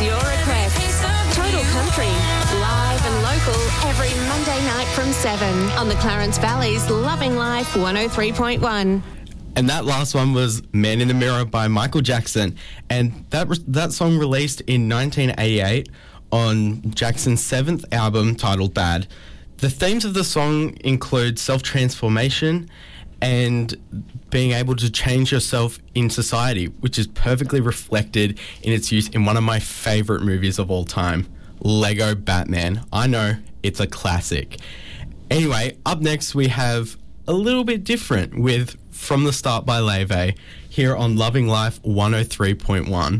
your requests. Total Country, live and local every Monday night from 7 on the Clarence Valley's Loving Life 103.1. And that last one was Man in the Mirror by Michael Jackson. And that song released in 1988 on Jackson's 7th album titled Bad. The themes of the song include self-transformation and being able to change yourself in society, which is perfectly reflected in its use in one of my favourite movies of all time, Lego Batman. I know, it's a classic. Anyway, up next we have a little bit different with From the Start by Leve here on Loving Life 103.1.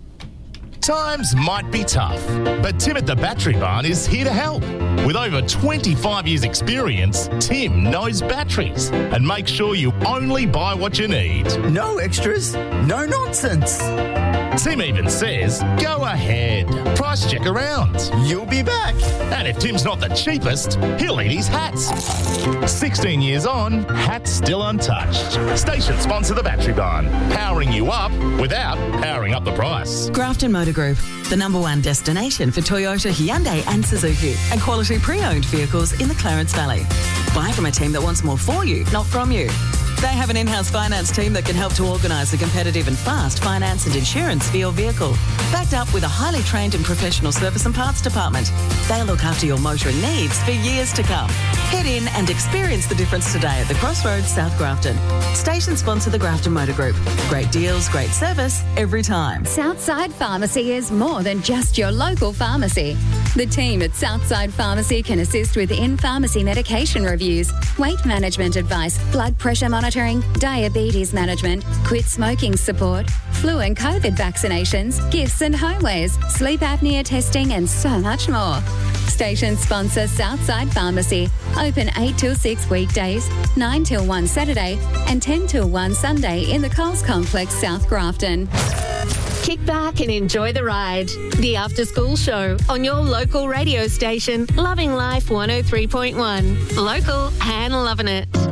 Times might be tough, but Tim at the Battery Barn is here to help. With over 25 years' experience, Tim knows batteries and makes sure you only buy what you need. No extras, no nonsense. Tim even says, go ahead, price check around. You'll be back. And if Tim's not the cheapest, he'll eat his hats. 16 years on, hats still untouched. Station sponsor the Battery Barn, powering you up without powering up the price. Grafton Motor Group, the #1 destination for Toyota, Hyundai and Suzuki, and quality pre-owned vehicles in the Clarence Valley. Buy from a team that wants more for you, not from you. They have an in-house finance team that can help to organise a competitive and fast finance and insurance for your vehicle. Backed up with a highly trained and professional service and parts department. They'll look after your motoring needs for years to come. Head in and experience the difference today at the Crossroads, South Grafton. Station sponsor the Grafton Motor Group. Great deals, great service, every time. Southside Pharmacy is more than just your local pharmacy. The team at Southside Pharmacy can assist with in-pharmacy medication reviews, weight management advice, blood pressure monitoring, diabetes management, quit smoking support, flu and COVID vaccinations, gifts and homewares, sleep apnea testing and so much more. Station sponsor Southside Pharmacy. Open 8 till 6 weekdays, 9 till 1 Saturday and 10 till 1 Sunday in the Coles Complex, South Grafton. Kick back and enjoy the ride. The After School Show on your local radio station, Loving Life 103.1. Local and loving it.